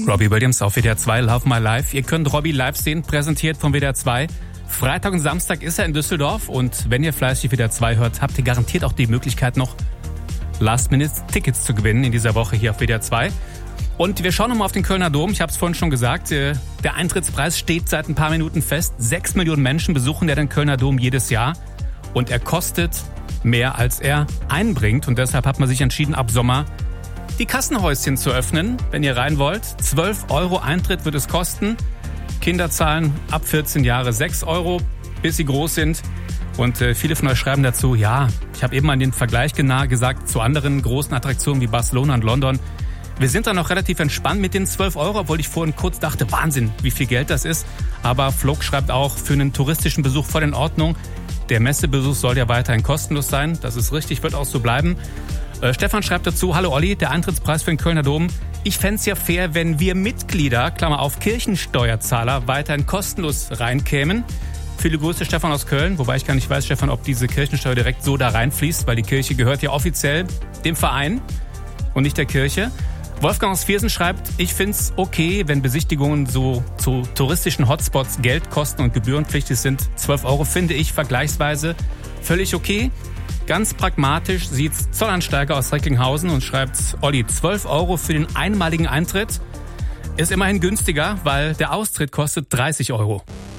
Robbie Williams auf WDR 2, Love My Life. Ihr könnt Robbie live sehen, präsentiert von WDR 2. Freitag und Samstag ist er in Düsseldorf und wenn ihr fleißig WDR 2 hört, habt ihr garantiert auch die Möglichkeit noch Last-Minute-Tickets zu gewinnen in dieser Woche hier auf WDR 2. Und wir schauen nochmal auf den Kölner Dom. Ich habe es vorhin schon gesagt, der Eintrittspreis steht seit ein paar Minuten fest. 6 Millionen Menschen besuchen den Kölner Dom jedes Jahr und er kostet mehr, als er einbringt. Und deshalb hat man sich entschieden, ab Sommer die Kassenhäuschen zu öffnen, wenn ihr rein wollt. 12 € Eintritt wird es kosten. Kinder zahlen ab 14 Jahre 6 €, bis sie groß sind. Und viele von euch schreiben dazu, ja, ich habe eben an den Vergleich gesagt zu anderen großen Attraktionen wie Barcelona und London. Wir sind da noch relativ entspannt mit den 12 €, obwohl ich vorhin kurz dachte, Wahnsinn, wie viel Geld das ist. Aber Flog schreibt auch, für einen touristischen Besuch voll in Ordnung. Der Messebesuch soll ja weiterhin kostenlos sein. Das ist richtig, wird auch so bleiben. Stefan schreibt dazu, hallo Olli, der Eintrittspreis für den Kölner Dom. Ich fände es ja fair, wenn wir Mitglieder, Klammer auf, Kirchensteuerzahler, weiterhin kostenlos reinkämen. Viele Grüße, Stefan aus Köln, wobei ich gar nicht weiß, Stefan, ob diese Kirchensteuer direkt so da reinfließt, weil die Kirche gehört ja offiziell dem Verein und nicht der Kirche. Wolfgang aus Viersen schreibt, ich finde es okay, wenn Besichtigungen so zu touristischen Hotspots Geld kosten und gebührenpflichtig sind. 12 € finde ich vergleichsweise völlig okay. Ganz pragmatisch sieht's Zollansteiger aus Recklinghausen und schreibt, Olli, 12 € für den einmaligen Eintritt ist immerhin günstiger, weil der Austritt kostet 30 €.